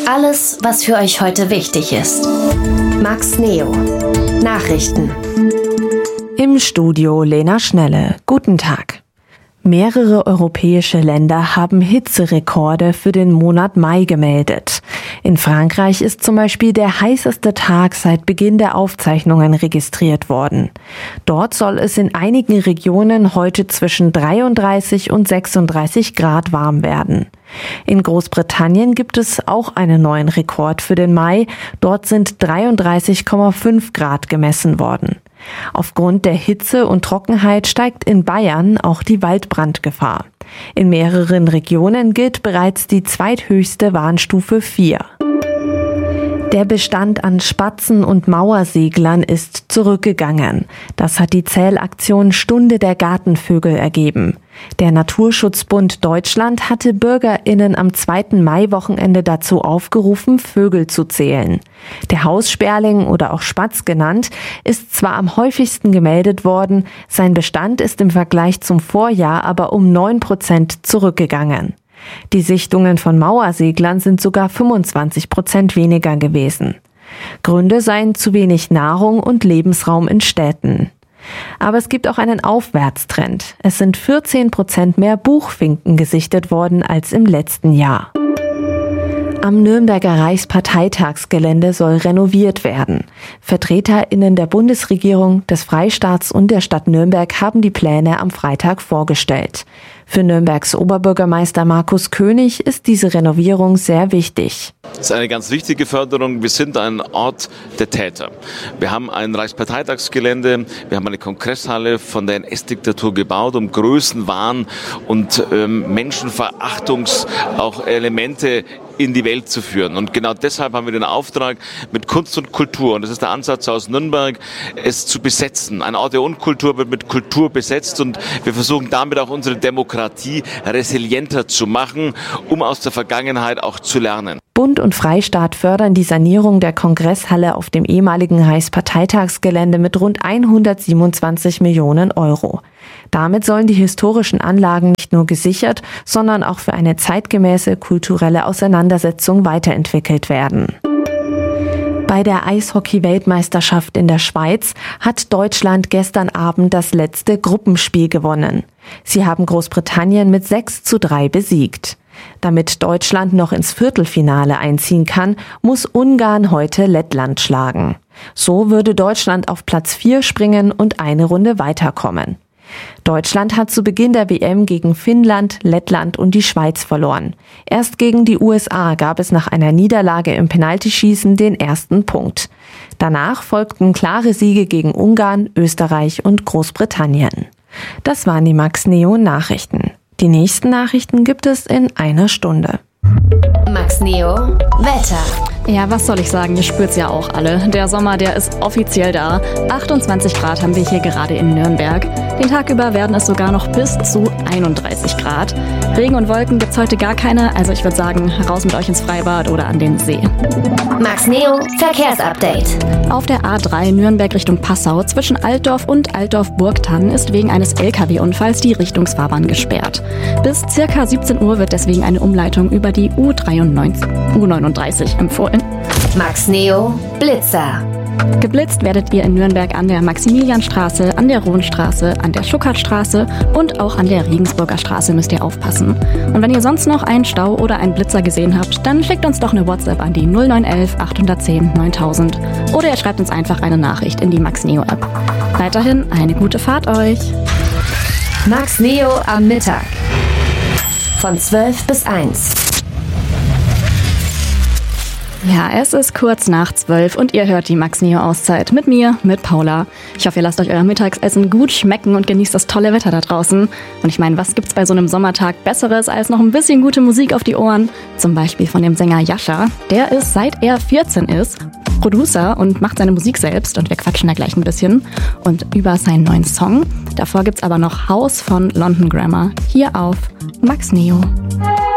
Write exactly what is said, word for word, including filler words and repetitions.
Alles, was für euch heute wichtig ist. Max Neo. Nachrichten. Im Studio Lena Schnelle. Guten Tag. Mehrere europäische Länder haben Hitzerekorde für den Monat Mai gemeldet. In Frankreich ist zum Beispiel der heißeste Tag seit Beginn der Aufzeichnungen registriert worden. Dort soll es in einigen Regionen heute zwischen dreiunddreißig und sechsunddreißig Grad warm werden. In Großbritannien gibt es auch einen neuen Rekord für den Mai. Dort sind dreiunddreißig Komma fünf Grad gemessen worden. Aufgrund der Hitze und Trockenheit steigt in Bayern auch die Waldbrandgefahr. In mehreren Regionen gilt bereits die zweithöchste Warnstufe vier. Der Bestand an Spatzen und Mauerseglern ist zurückgegangen. Das hat die Zählaktion Stunde der Gartenvögel ergeben. Der Naturschutzbund Deutschland hatte BürgerInnen am zweiten Maiwochenende dazu aufgerufen, Vögel zu zählen. Der Haussperling oder auch Spatz genannt, ist zwar am häufigsten gemeldet worden, sein Bestand ist im Vergleich zum Vorjahr aber um neun Prozent zurückgegangen. Die Sichtungen von Mauerseglern sind sogar fünfundzwanzig Prozent weniger gewesen. Gründe seien zu wenig Nahrung und Lebensraum in Städten. Aber es gibt auch einen Aufwärtstrend. Es sind vierzehn Prozent mehr Buchfinken gesichtet worden als im letzten Jahr. Am Nürnberger Reichsparteitagsgelände soll renoviert werden. VertreterInnen der Bundesregierung, des Freistaats und der Stadt Nürnberg haben die Pläne am Freitag vorgestellt. Für Nürnbergs Oberbürgermeister Markus König ist diese Renovierung sehr wichtig. Das ist eine ganz wichtige Förderung. Wir sind ein Ort der Täter. Wir haben ein Reichsparteitagsgelände, wir haben eine Kongresshalle von der N S-Diktatur gebaut, um Größenwahn und ähm, Menschenverachtungs auch Elemente in die Welt zu führen. Und genau deshalb haben wir den Auftrag, mit Kunst und Kultur, und das ist der Ansatz aus Nürnberg, es zu besetzen. Ein Ort der Unkultur wird mit Kultur besetzt und wir versuchen damit auch unsere Demokratie resilienter zu machen, um aus der Vergangenheit auch zu lernen. Bund und Freistaat fördern die Sanierung der Kongresshalle auf dem ehemaligen Reichsparteitagsgelände mit rund hundertsiebenundzwanzig Millionen Euro. Damit sollen die historischen Anlagen nicht nur gesichert, sondern auch für eine zeitgemäße kulturelle Auseinandersetzung weiterentwickelt werden. Bei der Eishockey-Weltmeisterschaft in der Schweiz hat Deutschland gestern Abend das letzte Gruppenspiel gewonnen. Sie haben Großbritannien mit sechs zu drei besiegt. Damit Deutschland noch ins Viertelfinale einziehen kann, muss Ungarn heute Lettland schlagen. So würde Deutschland auf Platz vier springen und eine Runde weiterkommen. Deutschland hat zu Beginn der W M gegen Finnland, Lettland und die Schweiz verloren. Erst gegen die U S A gab es nach einer Niederlage im Penaltyschießen den ersten Punkt. Danach folgten klare Siege gegen Ungarn, Österreich und Großbritannien. Das waren die Max Neo Nachrichten. Die nächsten Nachrichten gibt es in einer Stunde. Max Neo Wetter. Ja, was soll ich sagen, ihr spürt's ja auch alle. Der Sommer, der ist offiziell da. achtundzwanzig Grad haben wir hier gerade in Nürnberg. Den Tag über werden es sogar noch bis zu einunddreißig Grad. Regen und Wolken gibt's heute gar keine, also ich würde sagen, raus mit euch ins Freibad oder an den See. Max Neo Verkehrsupdate. Auf der A drei Nürnberg Richtung Passau zwischen Altdorf und Altdorf-Burgthann ist wegen eines L K W-Unfalls die Richtungsfahrbahn gesperrt. Bis circa siebzehn Uhr wird deswegen eine Umleitung über die U neununddreißig empfohlen. Max Neo Blitzer. Geblitzt werdet ihr in Nürnberg an der Maximilianstraße, an der Rohnstraße, an der Schuckertstraße und auch an der Regensburger Straße müsst ihr aufpassen. Und wenn ihr sonst noch einen Stau oder einen Blitzer gesehen habt, dann schickt uns doch eine WhatsApp an die null neun eins acht eins null neuntausend oder ihr schreibt uns einfach eine Nachricht in die Max Neo App. Weiterhin eine gute Fahrt euch! Max Neo am Mittag. Von zwölf bis eins. Ja, es ist kurz nach zwölf und ihr hört die Max Neo Auszeit mit mir, mit Paula. Ich hoffe, ihr lasst euch euer Mittagsessen gut schmecken und genießt das tolle Wetter da draußen. Und ich meine, was gibt's bei so einem Sommertag Besseres als noch ein bisschen gute Musik auf die Ohren? Zum Beispiel von dem Sänger Jascha. Der ist, seit er vierzehn ist, Producer und macht seine Musik selbst und wir quatschen da gleich ein bisschen und über seinen neuen Song. Davor gibt's aber noch House von London Grammar hier auf Max Neo.